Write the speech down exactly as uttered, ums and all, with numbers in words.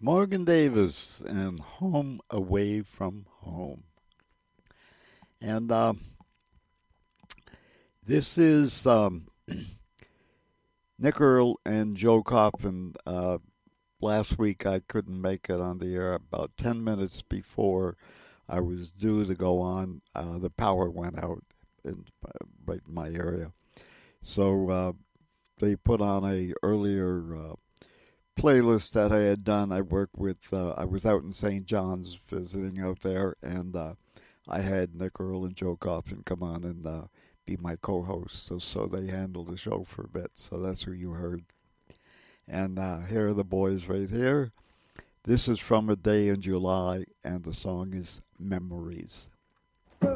Morgan Davis and Home Away from Home. And uh, this is um, Nick Earl and Joe Coffin. Uh, last week I couldn't make it on the air. About ten minutes before I was due to go on, uh, the power went out in, uh, right in my area. So uh, they put on a earlier uh, playlist that I had done. I worked with, uh, I was out in Saint John's visiting out there, and uh, I had Nick Earl and Joe Coffin come on and uh, be my co-hosts. So, so they handled the show for a bit. So that's who you heard. And uh, here are the boys right here. This is from a day in July, and the song is Memories.